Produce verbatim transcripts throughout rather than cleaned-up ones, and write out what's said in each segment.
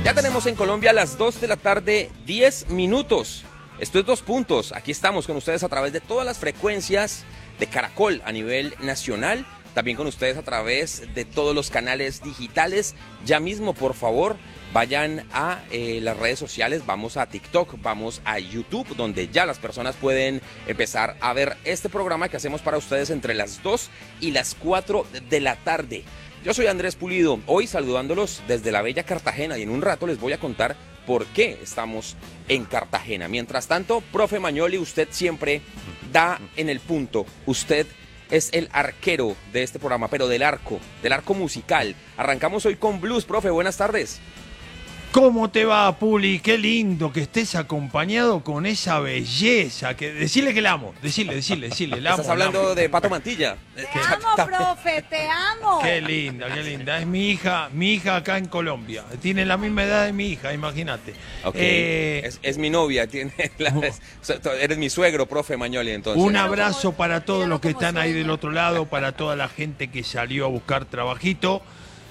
Ya tenemos en Colombia las dos de la tarde, diez minutos. Esto es Dos Puntos. Aquí estamos con ustedes a través de todas las frecuencias de Caracol a nivel nacional. También con ustedes a través de todos los canales digitales. Ya mismo, por favor, vayan a eh, las redes sociales. Vamos a TikTok, vamos a YouTube, donde ya las personas pueden empezar a ver este programa que hacemos para ustedes entre las dos y las cuatro de la tarde. Yo soy Andrés Pulido, hoy saludándolos desde la bella Cartagena, y en un rato les voy a contar por qué estamos en Cartagena. Mientras tanto, profe Magnoli, usted siempre da en el punto. Usted es el arquero de este programa, pero del arco, del arco musical. Arrancamos hoy con blues, profe, buenas tardes. ¿Cómo te va, Puli? Qué lindo que estés acompañado con esa belleza. Que... Decirle que la amo, decirle, decirle, decirle, la amo. Estás hablando amo. de Pato Mantilla. Te amo, profe, te amo. Qué linda, qué linda. Es mi hija, mi hija acá en Colombia. Tiene la misma edad de mi hija, imagínate. Okay. Eh... Es, es mi novia, tiene la... es... eres mi suegro, profe Magnoli, entonces. Un abrazo para todos los que están ahí del otro lado, para toda la gente que salió a buscar trabajito.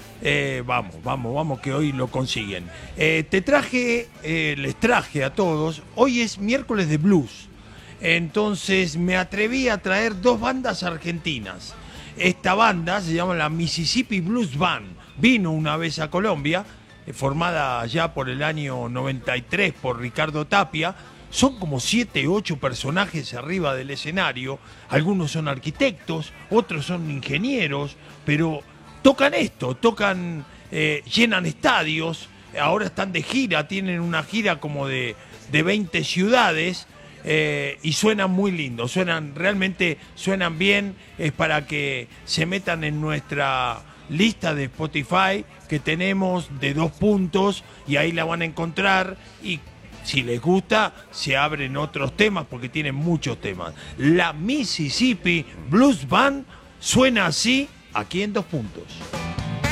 Eh, vamos, vamos, vamos, que hoy lo consiguen. Eh, te traje, eh, les traje a todos, hoy es miércoles de blues, entonces me atreví a traer dos bandas argentinas. Esta banda se llama la Mississippi Blues Band, vino una vez a Colombia, eh, formada ya por el año noventa y tres por Ricardo Tapia. Son como siete, ocho personajes arriba del escenario, algunos son arquitectos, otros son ingenieros, pero... Tocan esto, tocan, eh, llenan estadios, ahora están de gira, tienen una gira como de, de veinte ciudades eh, y suenan muy lindo, suenan, realmente suenan bien, es para que se metan en nuestra lista de Spotify que tenemos de Dos Puntos y ahí la van a encontrar y si les gusta se abren otros temas porque tienen muchos temas. La Mississippi Blues Band suena así. Aquí en Dos Puntos.